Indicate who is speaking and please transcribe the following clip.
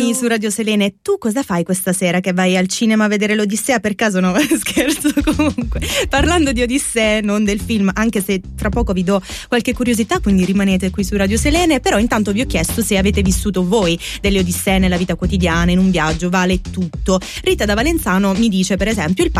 Speaker 1: Giovanni su Radio Selene. Tu cosa fai questa sera che vai al cinema a vedere l'Odissea? Per caso no? Scherzo, comunque. Parlando di Odissee, non del film, anche se tra poco vi do qualche curiosità, quindi rimanete qui su Radio Selene. Però intanto vi ho chiesto se avete vissuto voi delle Odissee nella vita quotidiana, in un viaggio, vale tutto. Rita da Valenzano mi dice, per esempio, il